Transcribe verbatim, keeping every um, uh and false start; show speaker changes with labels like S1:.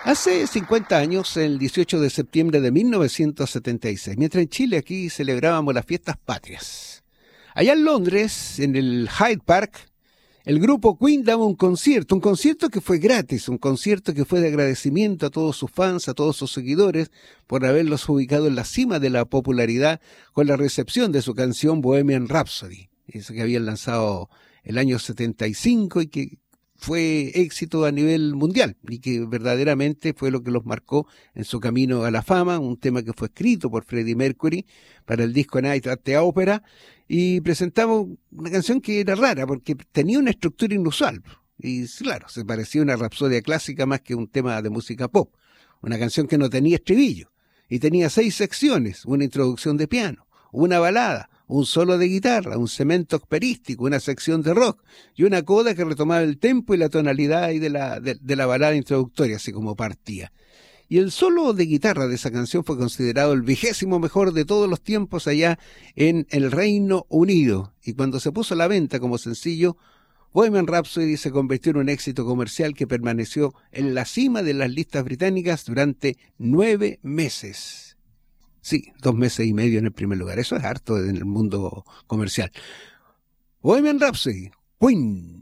S1: Hace cincuenta años, el dieciocho de septiembre de mil novecientos setenta y seis, mientras en Chile aquí celebrábamos las fiestas patrias, allá en Londres, en el Hyde Park, el grupo Queen daba un concierto, un concierto que fue gratis, un concierto que fue de agradecimiento a todos sus fans, a todos sus seguidores, por haberlos ubicado en la cima de la popularidad con la recepción de su canción Bohemian Rhapsody, esa que habían lanzado el año setenta y cinco y que fue éxito a nivel mundial y que verdaderamente fue lo que los marcó en su camino a la fama, un tema que fue escrito por Freddie Mercury para el disco Night at the Opera, y presentamos una canción que era rara porque tenía una estructura inusual y claro, se parecía a una rapsodia clásica más que un tema de música pop, una canción que no tenía estribillo y tenía seis secciones, una introducción de piano, una balada, un solo de guitarra, un cemento operístico, una sección de rock y una coda que retomaba el tempo y la tonalidad y de, la, de, de la balada introductoria, así como partía. Y el solo de guitarra de esa canción fue considerado el vigésimo mejor de todos los tiempos allá en el Reino Unido. Y cuando se puso a la venta como sencillo, Bohemian Rhapsody se convirtió en un éxito comercial que permaneció en la cima de las listas británicas durante nueve meses. Sí, dos meses y medio en el primer lugar. Eso es harto en el mundo comercial. Bohemian Rhapsody, Queen.